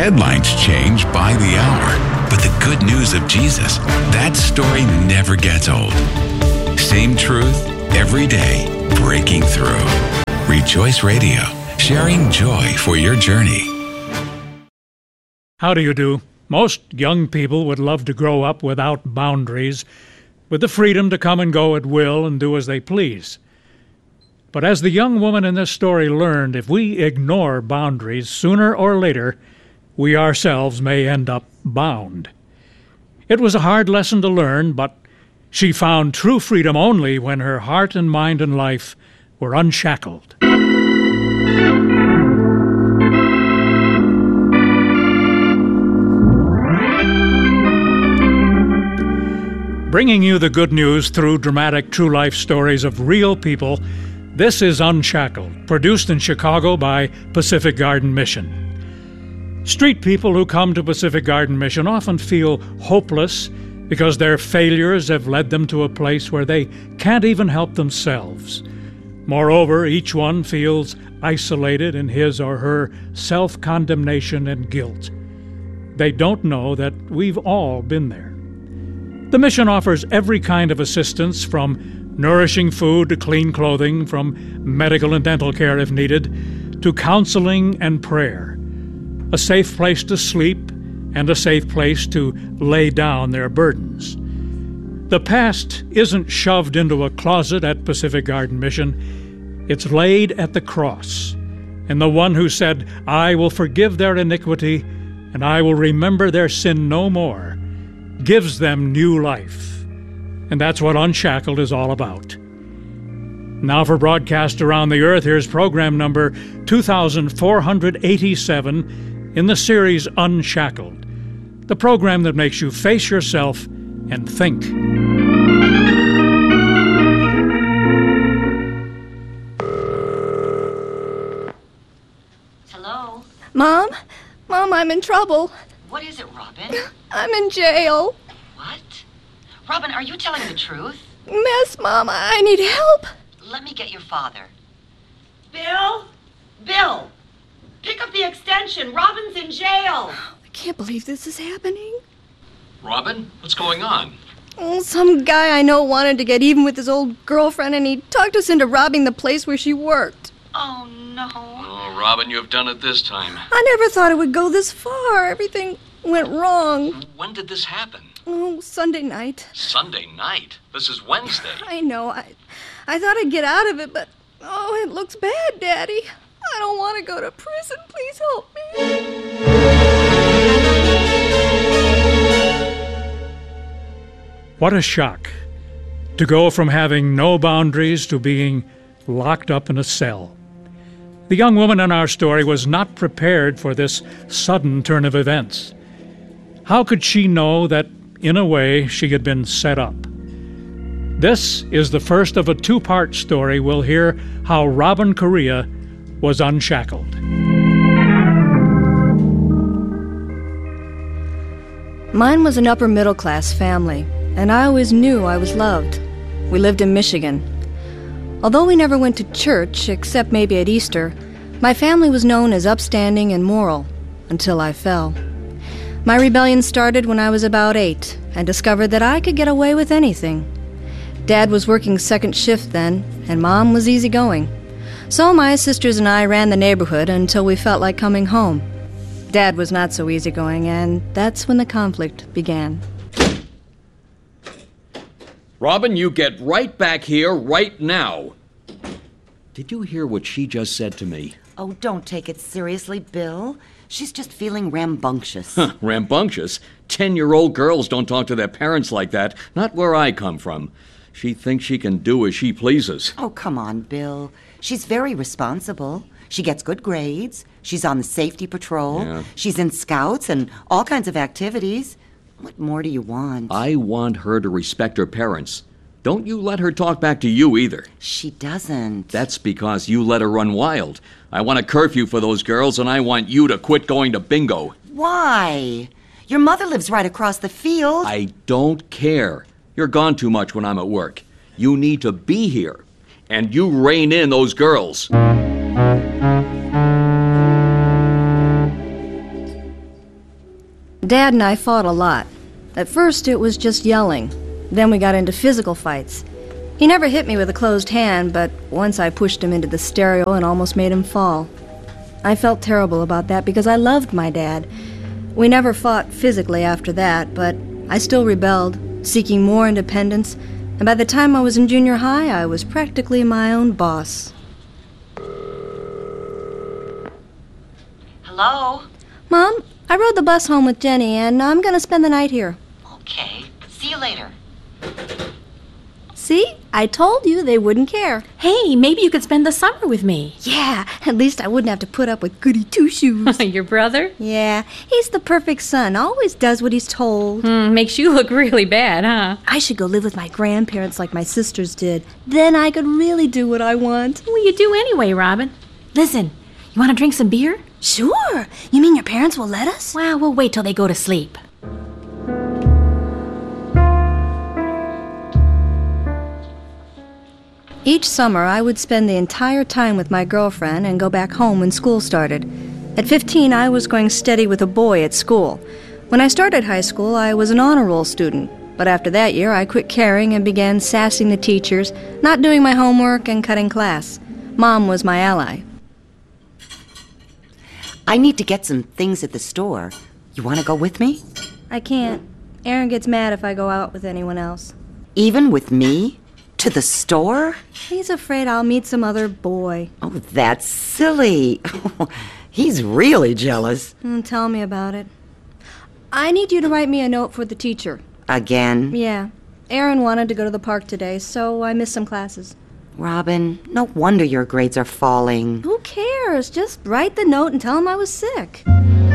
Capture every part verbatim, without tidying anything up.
Headlines change by the hour, but the good news of Jesus, that story never gets old. Same truth, every day, breaking through. Rejoice Radio, sharing joy for your journey. How do you do? Most young people would love to grow up without boundaries, with the freedom to come and go at will and do as they please. But as the young woman in this story learned, if we ignore boundaries, sooner or later, we ourselves may end up bound. It was a hard lesson to learn, but she found true freedom only when her heart and mind and life were unshackled. Bringing you the good news through dramatic true life stories of real people, this is Unshackled, produced in Chicago by Pacific Garden Mission. Street people who come to Pacific Garden Mission often feel hopeless because their failures have led them to a place where they can't even help themselves. Moreover, each one feels isolated in his or her self-condemnation and guilt. They don't know that we've all been there. The mission offers every kind of assistance, from nourishing food to clean clothing, from medical and dental care if needed, to counseling and prayer, a safe place to sleep and a safe place to lay down their burdens. The past isn't shoved into a closet at Pacific Garden Mission. It's laid at the cross. And the one who said, "I will forgive their iniquity and I will remember their sin no more," gives them new life. And that's what Unshackled is all about. Now for broadcast around the earth, here's program number two thousand four hundred eighty-seven in the series Unshackled, the program that makes you face yourself and think. Hello? Mom? Mom, I'm in trouble. What is it, Robin? I'm in jail. What? Robin, are you telling the truth? Miss, Mom, I need help. Let me get your father. Bill? Bill! Pick up the extension. Robin's in jail. I can't believe this is happening. Robin, what's going on? Oh, some guy I know wanted to get even with his old girlfriend, and he talked us into robbing the place where she worked. Oh, no. Oh, Robin, you have done it this time. I never thought it would go this far. Everything went wrong. When did this happen? Oh, Sunday night. Sunday night? This is Wednesday. I know. I, I thought I'd get out of it, but, oh, it looks bad, Daddy. I don't want to go to prison. Please help me. What a shock to go from having no boundaries to being locked up in a cell. The young woman in our story was not prepared for this sudden turn of events. How could she know that, in a way, she had been set up? This is the first of a two-part story. We'll hear how Robin Correa was unshackled. Mine was an upper-middle-class family, and I always knew I was loved. We lived in Michigan. Although we never went to church, except maybe at Easter, my family was known as upstanding and moral, until I fell. My rebellion started when I was about eight, and discovered that I could get away with anything. Dad was working second shift then, and Mom was easygoing. So my sisters and I ran the neighborhood until we felt like coming home. Dad was not so easygoing, and that's when the conflict began. Robin, you get right back here right now. Did you hear what she just said to me? Oh, don't take it seriously, Bill. She's just feeling rambunctious. Huh, rambunctious? Ten-year-old girls don't talk to their parents like that. Not where I come from. She thinks she can do as she pleases. Oh, come on, Bill. She's very responsible. She gets good grades. She's on the safety patrol. Yeah. She's in scouts and all kinds of activities. What more do you want? I want her to respect her parents. Don't you let her talk back to you either. She doesn't. That's because you let her run wild. I want a curfew for those girls, and I want you to quit going to bingo. Why? Your mother lives right across the field. I don't care. You're gone too much when I'm at work. You need to be here. And you rein in those girls. Dad and I fought a lot. At first, it was just yelling. Then we got into physical fights. He never hit me with a closed hand, but once I pushed him into the stereo and almost made him fall. I felt terrible about that because I loved my dad. We never fought physically after that, but I still rebelled, seeking more independence, and by the time I was in junior high, I was practically my own boss. Hello? Mom, I rode the bus home with Jenny, and I'm going to spend the night here. Okay. See you later. See? I told you they wouldn't care. Hey, maybe you could spend the summer with me. Yeah, at least I wouldn't have to put up with goody two-shoes. Your brother? Yeah, he's the perfect son. Always does what he's told. Hmm, makes you look really bad, huh? I should go live with my grandparents like my sisters did. Then I could really do what I want. Well, you do anyway, Robin. Listen, you want to drink some beer? Sure. You mean your parents will let us? Well, we'll wait till they go to sleep. Each summer, I would spend the entire time with my girlfriend and go back home when school started. At fifteen, I was going steady with a boy at school. When I started high school, I was an honor roll student. But after that year, I quit caring and began sassing the teachers, not doing my homework, and cutting class. Mom was my ally. I need to get some things at the store. You want to go with me? I can't. Aaron gets mad if I go out with anyone else. Even with me? To the store? He's afraid I'll meet some other boy. Oh, that's silly. He's really jealous. Mm, tell me about it. I need you to write me a note for the teacher. Again? Yeah. Aaron wanted to go to the park today, so I missed some classes. Robin, no wonder your grades are falling. Who cares? Just write the note and tell him I was sick.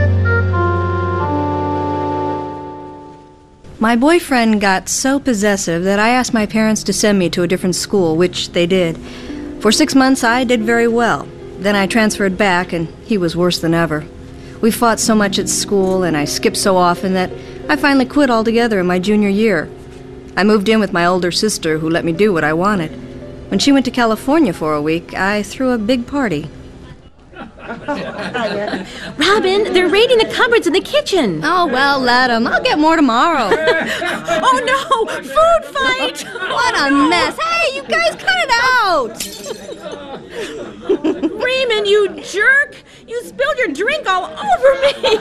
My boyfriend got so possessive that I asked my parents to send me to a different school, which they did. For six months, I did very well. Then I transferred back, and he was worse than ever. We fought so much at school, and I skipped so often that I finally quit altogether in my junior year. I moved in with my older sister, who let me do what I wanted. When she went to California for a week, I threw a big party. Robin, they're raiding the cupboards in the kitchen. Oh, well, let them. I'll get more tomorrow. Oh, no! Food fight! What a mess. Hey, you guys cut it out! Raymond, you jerk! You spilled your drink all over me!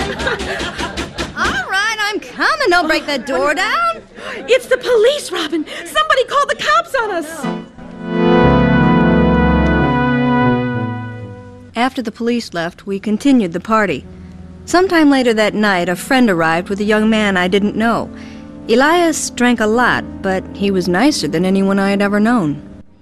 All right, I'm coming. Don't break that door down. It's the police, Robin. Somebody called the cops on us. After the police left, we continued the party. Sometime later that night, a friend arrived with a young man I didn't know. Elias drank a lot, but he was nicer than anyone I had ever known.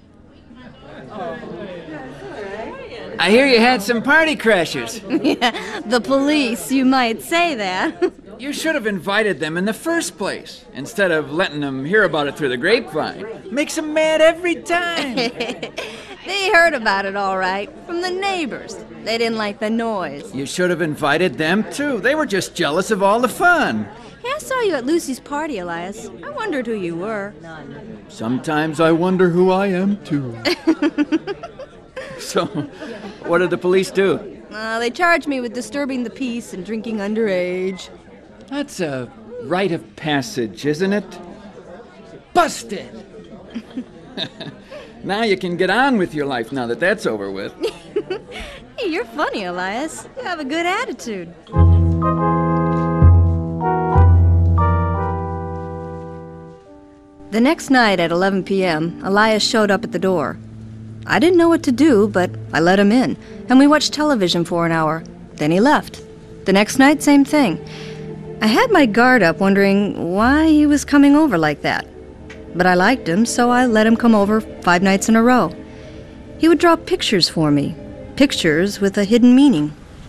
I hear you had some party crashers. Yeah, the police, you might say that. You should have invited them in the first place, instead of letting them hear about it through the grapevine. Makes them mad every time. They heard about it all right, from the neighbors. They didn't like the noise. You should have invited them, too. They were just jealous of all the fun. Hey, I saw you at Lucy's party, Elias. I wondered who you were. Sometimes I wonder who I am, too. So, what did the police do? Uh, they charged me with disturbing the peace and drinking underage. That's a rite of passage, isn't it? Busted! Now you can get on with your life now that that's over with. Hey, you're funny, Elias. You have a good attitude. The next night at eleven p.m., Elias showed up at the door. I didn't know what to do, but I let him in, and we watched television for an hour. Then he left. The next night, same thing. I had my guard up, wondering why he was coming over like that. But I liked him, so I let him come over five nights in a row. He would draw pictures for me, pictures with a hidden meaning.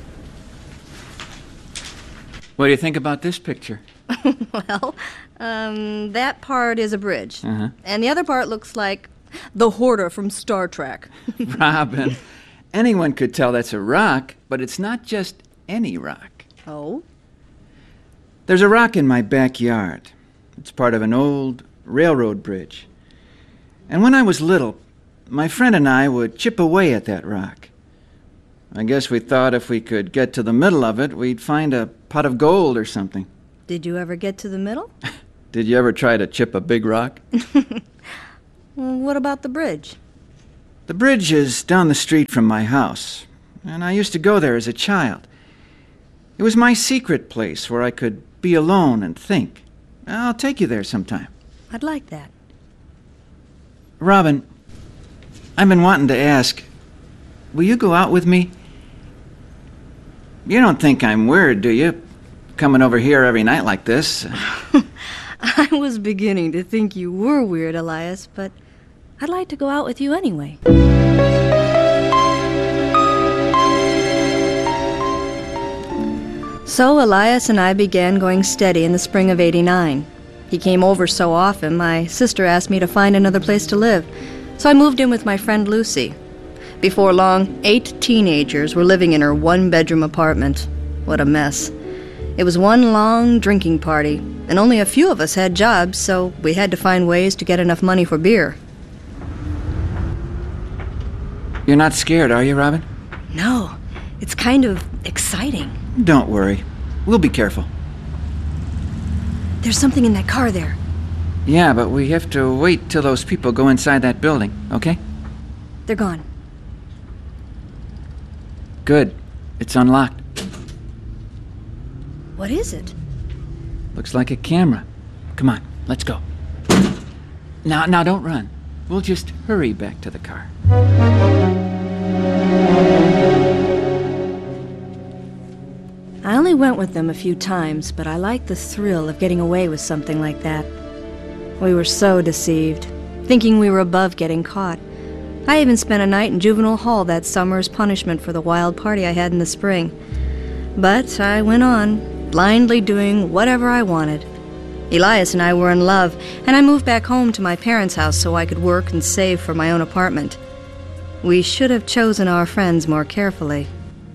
What do you think about this picture? Well, um, that part is a bridge. Uh-huh. And the other part looks like the Hoarder from Star Trek. Robin, anyone could tell that's a rock, but it's not just any rock. Oh? There's a rock in my backyard. It's part of an old railroad bridge. And when I was little, my friend and I would chip away at that rock. I guess we thought if we could get to the middle of it, we'd find a pot of gold or something. Did you ever get to the middle? Did you ever try to chip a big rock? Well, what about the bridge? The bridge is down the street from my house, and I used to go there as a child. It was my secret place where I could be alone and think. I'll take you there sometime. I'd like that. Robin, I've been wanting to ask, will you go out with me? You don't think I'm weird, do you? Coming over here every night like this. I was beginning to think you were weird, Elias, but I'd like to go out with you anyway. So Elias and I began going steady in the spring of eighty-nine. He came over so often, my sister asked me to find another place to live, so I moved in with my friend Lucy. Before long, eight teenagers were living in her one-bedroom apartment. What a mess. It was one long drinking party, and only a few of us had jobs, so we had to find ways to get enough money for beer. You're not scared, are you, Robin? No, it's kind of exciting. Don't worry. We'll be careful. There's something in that car there. Yeah, but we have to wait till those people go inside that building, okay? They're gone. Good. It's unlocked. What is it? Looks like a camera. Come on, let's go. Now, now don't run. We'll just hurry back to the car. I only went with them a few times, but I liked the thrill of getting away with something like that. We were so deceived, thinking we were above getting caught. I even spent a night in juvenile hall that summer as punishment for the wild party I had in the spring. But I went on, blindly doing whatever I wanted. Elias and I were in love, and I moved back home to my parents' house so I could work and save for my own apartment. We should have chosen our friends more carefully.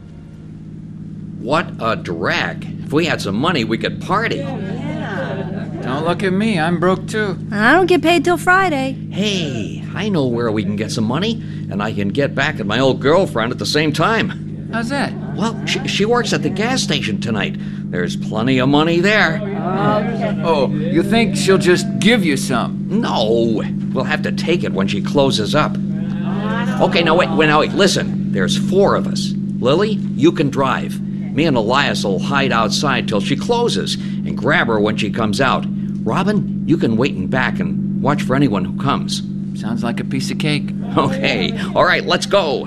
What a drag. If we had some money, we could party. Don't look at me. I'm broke, too. I don't get paid till Friday. Hey, I know where we can get some money, and I can get back at my old girlfriend at the same time. How's that? Well, she, she works at the gas station tonight. There's plenty of money there. Oh, you think she'll just give you some? No, we'll have to take it when she closes up. Okay, now wait, wait, now wait, listen. There's four of us. Lily, you can drive. Me and Elias will hide outside till she closes and grab her when she comes out. Robin, you can wait in back and watch for anyone who comes. Sounds like a piece of cake. Okay, all right, let's go.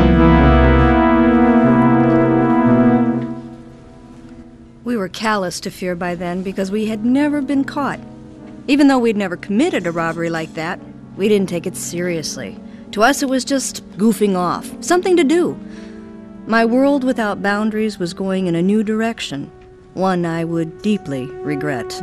We were callous to fear by then because we had never been caught. Even though we'd never committed a robbery like that, we didn't take it seriously. To us, it was just goofing off, something to do. My world without boundaries was going in a new direction, one I would deeply regret.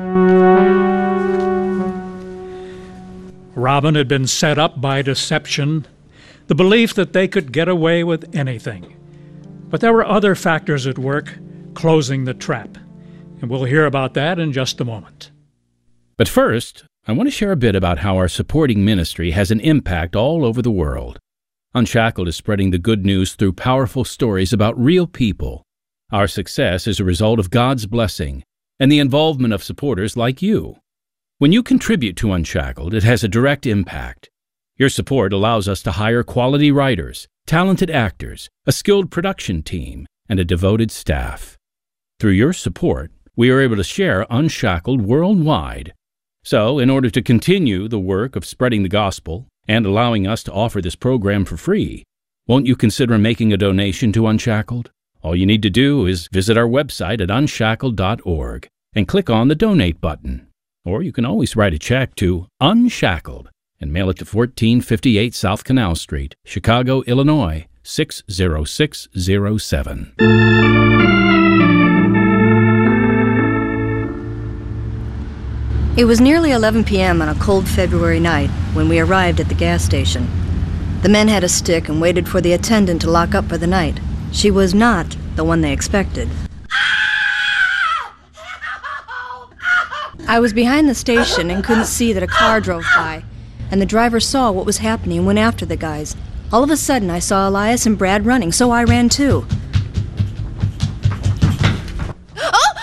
Robin had been set up by deception, the belief that they could get away with anything. But there were other factors at work, closing the trap. And we'll hear about that in just a moment. But first, I want to share a bit about how our supporting ministry has an impact all over the world. Unshackled is spreading the good news through powerful stories about real people. Our success is a result of God's blessing and the involvement of supporters like you. When you contribute to Unshackled, it has a direct impact. Your support allows us to hire quality writers, talented actors, a skilled production team, and a devoted staff. Through your support, we are able to share Unshackled worldwide. So, in order to continue the work of spreading the gospel and allowing us to offer this program for free, won't you consider making a donation to Unshackled? All you need to do is visit our website at unshackled dot org and click on the Donate button. Or you can always write a check to Unshackled and mail it to fourteen fifty-eight South Canal Street, Chicago, Illinois, six zero six zero seven. It was nearly eleven p.m. on a cold February night when we arrived at the gas station. The men had a stick and waited for the attendant to lock up for the night. She was not the one they expected. I was behind the station and couldn't see that a car drove by, and the driver saw what was happening and went after the guys. All of a sudden, I saw Elias and Brad running, so I ran too. Oh!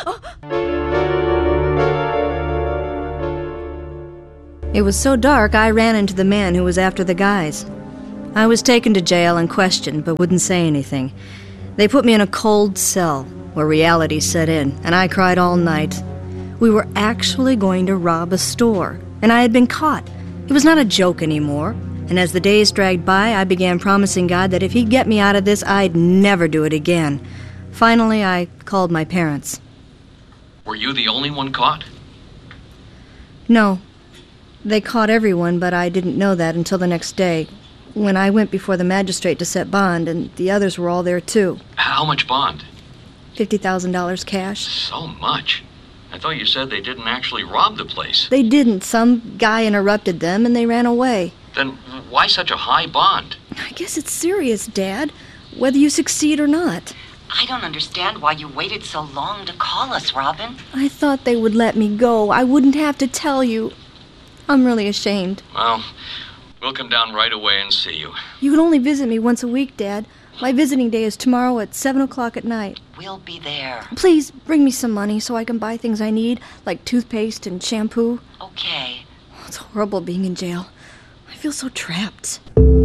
It was so dark I ran into the man who was after the guys. I was taken to jail and questioned, but wouldn't say anything. They put me in a cold cell, where reality set in, and I cried all night. We were actually going to rob a store, and I had been caught. It was not a joke anymore, and as the days dragged by, I began promising God that if he'd get me out of this, I'd never do it again. Finally, I called my parents. Were you the only one caught? No. They caught everyone, but I didn't know that until the next day, when I went before the magistrate to set bond, and the others were all there too. How much bond? fifty thousand dollars cash. So much? I thought you said they didn't actually rob the place. They didn't. Some guy interrupted them, and they ran away. Then why such a high bond? I guess it's serious, Dad, whether you succeed or not. I don't understand why you waited so long to call us, Robin. I thought they would let me go. I wouldn't have to tell you. I'm really ashamed. Well, we'll come down right away and see you. You can only visit me once a week, Dad. My visiting day is tomorrow at seven o'clock at night. We'll be there. Please bring me some money so I can buy things I need, like toothpaste and shampoo. Okay. Oh, it's horrible being in jail. I feel so trapped.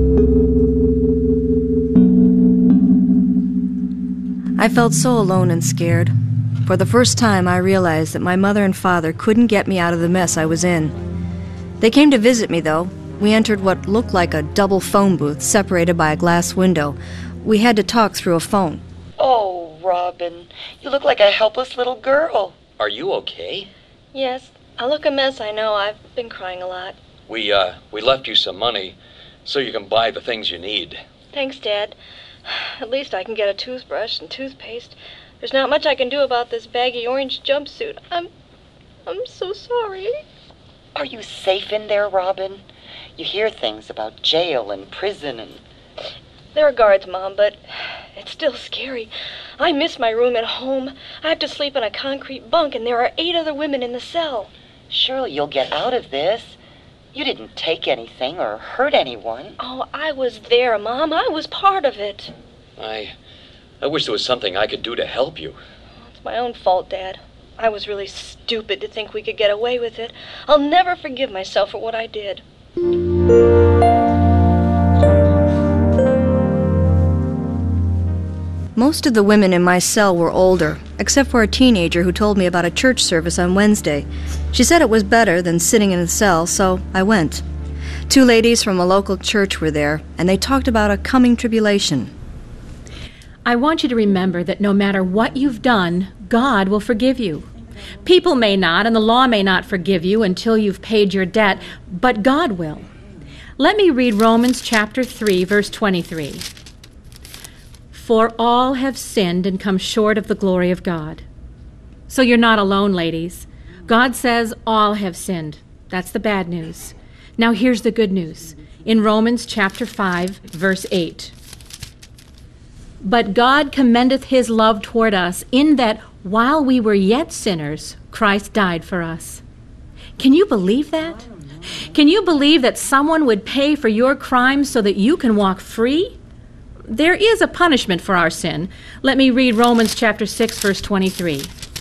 I felt so alone and scared. For the first time, I realized that my mother and father couldn't get me out of the mess I was in. They came to visit me, though. We entered what looked like a double phone booth separated by a glass window. We had to talk through a phone. Oh, Robin, you look like a helpless little girl. Are you okay? Yes, I look a mess, I know. I've been crying a lot. We, uh, we left you some money so you can buy the things you need. Thanks, Dad. At least I can get a toothbrush and toothpaste. There's not much I can do about this baggy orange jumpsuit. I'm... I'm so sorry. Are you safe in there, Robin? You hear things about jail and prison and... There are guards, Mom, but it's still scary. I miss my room at home. I have to sleep in a concrete bunk, and there are eight other women in the cell. Surely you'll get out of this. You didn't take anything or hurt anyone. Oh, I was there, Mom. I was part of it. I... I wish there was something I could do to help you. It's my own fault, Dad. I was really stupid to think we could get away with it. I'll never forgive myself for what I did. Most of the women in my cell were older, except for a teenager who told me about a church service on Wednesday. She said it was better than sitting in a cell, so I went. Two ladies from a local church were there, and they talked about a coming tribulation. I want you to remember that no matter what you've done, God will forgive you. People may not, and the law may not forgive you until you've paid your debt, but God will. Let me read Romans chapter three, verse twenty-three. For all have sinned and come short of the glory of God. So you're not alone, ladies. God says all have sinned. That's the bad news. Now here's the good news. In Romans chapter five, verse eight. But God commendeth his love toward us, in that while we were yet sinners, Christ died for us. Can you believe that? Can you believe that someone would pay for your crimes so that you can walk free? There is a punishment for our sin. Let me read Romans chapter six, verse twenty-three.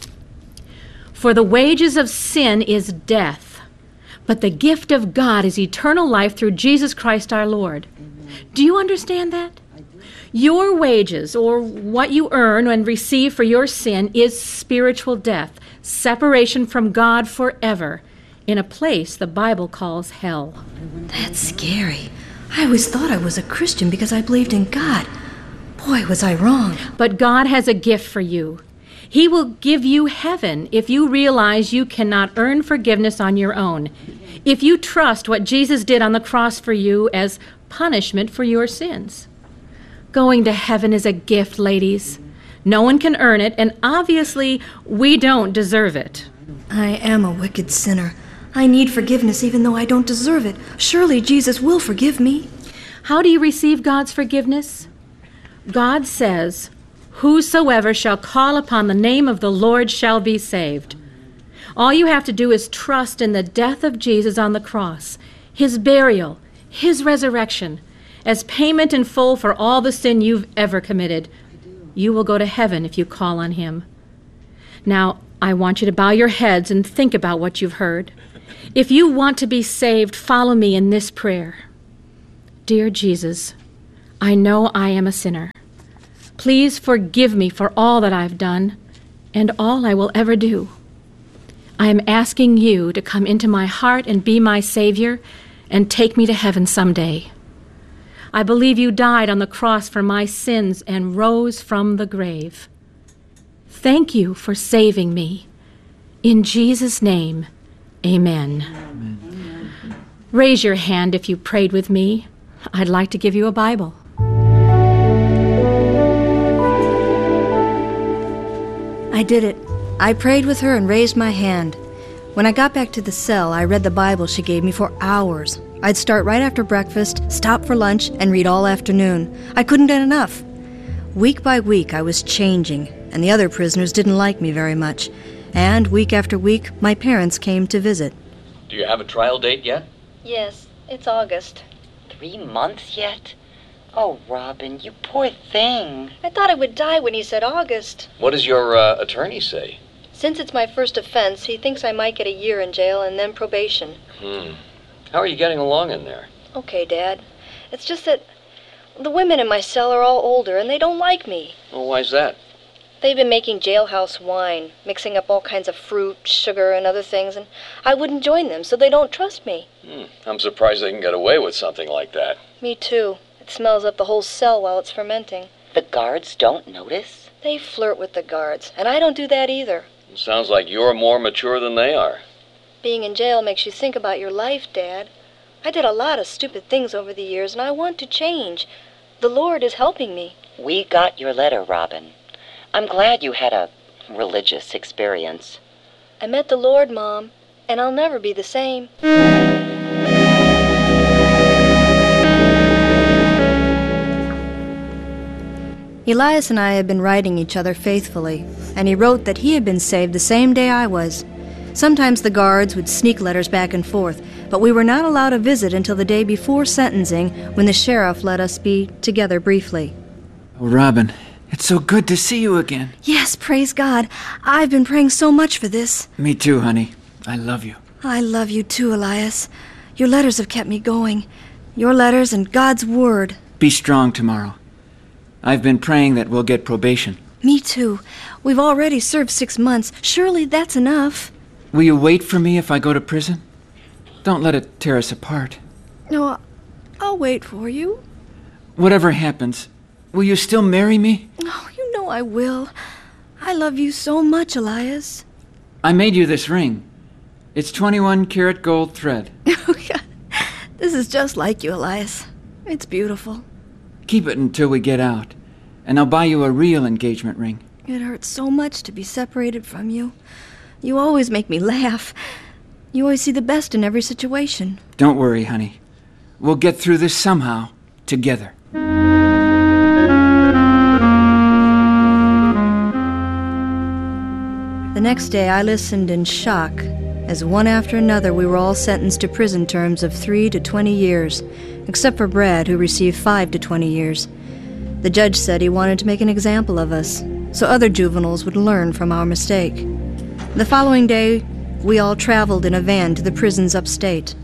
For the wages of sin is death, but the gift of God is eternal life through Jesus Christ our Lord. Do you understand that? Your wages, or what you earn and receive for your sin, is spiritual death, separation from God forever, in a place the Bible calls hell. That's scary. I always thought I was a Christian because I believed in God. Boy, was I wrong. But God has a gift for you. He will give you heaven if you realize you cannot earn forgiveness on your own, if you trust what Jesus did on the cross for you as punishment for your sins. Going to heaven is a gift, ladies. No one can earn it, and obviously we don't deserve it. I am a wicked sinner. I need forgiveness even though I don't deserve it. Surely Jesus will forgive me. How do you receive God's forgiveness? God says, whosoever shall call upon the name of the Lord shall be saved. All you have to do is trust in the death of Jesus on the cross, his burial, his resurrection, as payment in full for all the sin you've ever committed. You will go to heaven if you call on him. Now, I want you to bow your heads and think about what you've heard. If you want to be saved, follow me in this prayer. Dear Jesus, I know I am a sinner. Please forgive me for all that I've done and all I will ever do. I am asking you to come into my heart and be my Savior and take me to heaven someday. I believe you died on the cross for my sins and rose from the grave. Thank you for saving me. In Jesus' name, amen. Amen. Raise your hand if you prayed with me. I'd like to give you a Bible. I did it. I prayed with her and raised my hand. When I got back to the cell, I read the Bible she gave me for hours. I'd start right after breakfast, stop for lunch, and read all afternoon. I couldn't get enough. Week by week, I was changing, and the other prisoners didn't like me very much. And week after week, my parents came to visit. Do you have a trial date yet? Yes, it's August. Three months yet? Oh, Robin, you poor thing. I thought I would die when he said August. What does your uh, attorney say? Since it's my first offense, he thinks I might get a year in jail and then probation. Hmm. How are you getting along in there? Okay, Dad. It's just that the women in my cell are all older and they don't like me. Well, why's that? They've been making jailhouse wine, mixing up all kinds of fruit, sugar, and other things, and I wouldn't join them, so they don't trust me. Hmm. I'm surprised they can get away with something like that. Me too. It smells up the whole cell while it's fermenting. The guards don't notice? They flirt with the guards, and I don't do that either. It sounds like you're more mature than they are. Being in jail makes you think about your life, Dad. I did a lot of stupid things over the years, and I want to change. The Lord is helping me. We got your letter, Robin. I'm glad you had a religious experience. I met the Lord, Mom, and I'll never be the same. Elias and I had been writing each other faithfully, and he wrote that he had been saved the same day I was. Sometimes the guards would sneak letters back and forth, but we were not allowed a visit until the day before sentencing, when the sheriff let us be together briefly. Oh, Robin, it's so good to see you again. Yes, praise God. I've been praying so much for this. Me too, honey. I love you. I love you too, Elias. Your letters have kept me going. Your letters and God's Word. Be strong tomorrow. I've been praying that we'll get probation. Me too. We've already served six months. Surely that's enough. Will you wait for me if I go to prison? Don't let it tear us apart. No, I'll wait for you. Whatever happens, will you still marry me? Oh, you know I will. I love you so much, Elias. I made you this ring. It's twenty-one karat gold thread. This is just like you, Elias. It's beautiful. Keep it until we get out, and I'll buy you a real engagement ring. It hurts so much to be separated from you. You always make me laugh. You always see the best in every situation. Don't worry, honey. We'll get through this somehow, together. The next day I listened in shock as one after another we were all sentenced to prison terms of three to twenty years, except for Brad, who received five to twenty years. The judge said he wanted to make an example of us, so other juveniles would learn from our mistake. The following day, we all traveled in a van to the prisons upstate.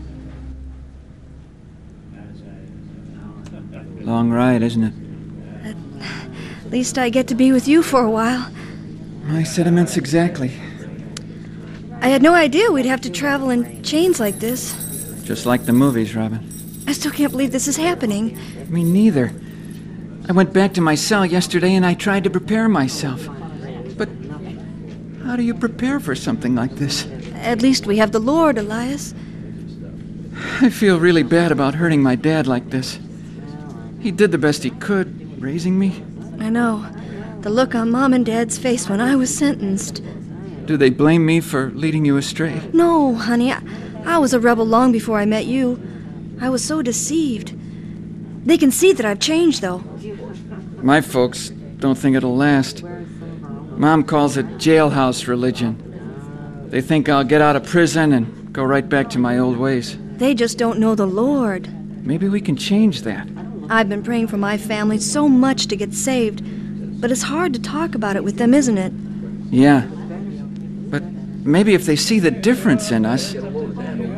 Long ride, isn't it? At least I get to be with you for a while. My sentiments exactly. I had no idea we'd have to travel in chains like this. Just like the movies, Robin. I still can't believe this is happening. Me neither. I went back to my cell yesterday and I tried to prepare myself. But how do you prepare for something like this? At least we have the Lord, Elias. I feel really bad about hurting my dad like this. He did the best he could, raising me. I know. The look on Mom and Dad's face when I was sentenced. Do they blame me for leading you astray? No, honey. I, I was a rebel long before I met you. I was so deceived. They can see that I've changed, though. My folks don't think it'll last. Mom calls it jailhouse religion. They think I'll get out of prison and go right back to my old ways. They just don't know the Lord. Maybe we can change that. I've been praying for my family so much to get saved, but it's hard to talk about it with them, isn't it? Yeah. But maybe if they see the difference in us,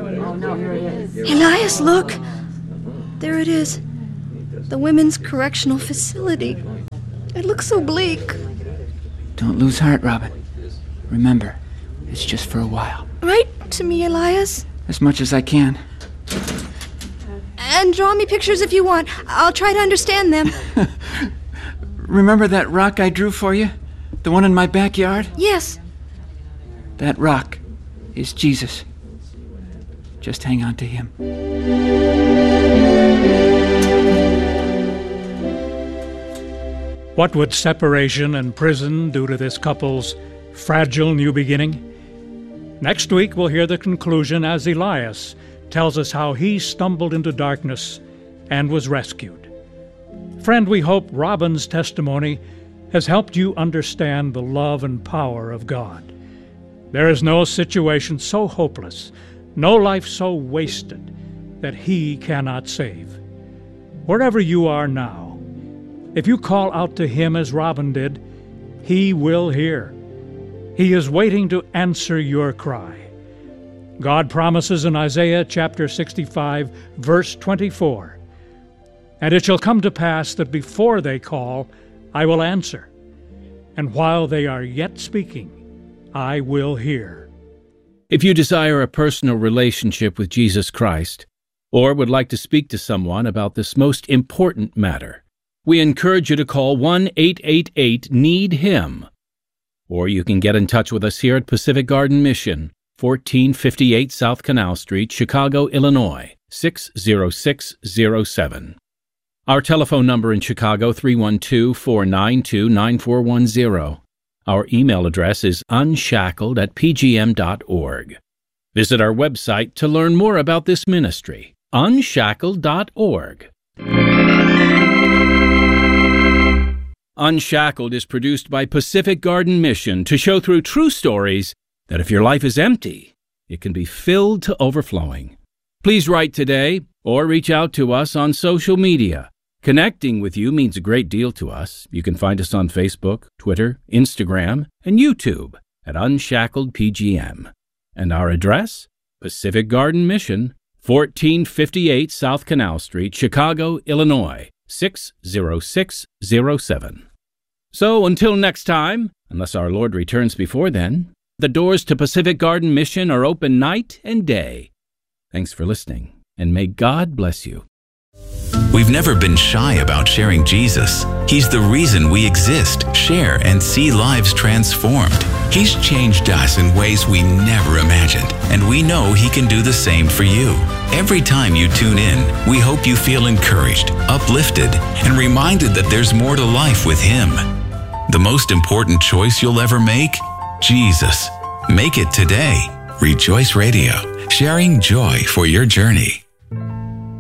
Elias, look! There it is. The Women's Correctional Facility. It looks so bleak. Don't lose heart, Robin. Remember, it's just for a while. Write to me, Elias. As much as I can. And draw me pictures if you want. I'll try to understand them. Remember that rock I drew for you? The one in my backyard? Yes. That rock is Jesus. Just hang on to him. What would separation and prison do to this couple's fragile new beginning? Next week, we'll hear the conclusion as Elias tells us how he stumbled into darkness and was rescued. Friend, we hope Robin's testimony has helped you understand the love and power of God. There is no situation so hopeless, no life so wasted, that He cannot save. Wherever you are now, if you call out to Him as Robin did, He will hear. He is waiting to answer your cry. God promises in Isaiah chapter sixty-five, verse twenty-four, "And it shall come to pass that before they call, I will answer, and while they are yet speaking, I will hear." If you desire a personal relationship with Jesus Christ, or would like to speak to someone about this most important matter, we encourage you to call one eight eight eight need him. Or you can get in touch with us here at Pacific Garden Mission, fourteen fifty-eight South Canal Street, Chicago, Illinois, six zero six zero seven. Our telephone number in Chicago, three one two, four nine two, nine four one zero. Our email address is unshackled at p g m dot org. Visit our website to learn more about this ministry, unshackled dot org. Unshackled is produced by Pacific Garden Mission to show through true stories that if your life is empty, it can be filled to overflowing. Please write today or reach out to us on social media. Connecting with you means a great deal to us. You can find us on Facebook, Twitter, Instagram, and YouTube at Unshackled P G M. And our address? Pacific Garden Mission, fourteen fifty-eight South Canal Street, Chicago, Illinois, six zero six zero seven. So until next time, unless our Lord returns before then, the doors to Pacific Garden Mission are open night and day. Thanks for listening, and may God bless you. We've never been shy about sharing Jesus. He's the reason we exist, share, and see lives transformed. He's changed us in ways we never imagined, and we know He can do the same for you. Every time you tune in, we hope you feel encouraged, uplifted, and reminded that there's more to life with Him. The most important choice you'll ever make? Jesus. Make it today. Rejoice Radio, sharing joy for your journey.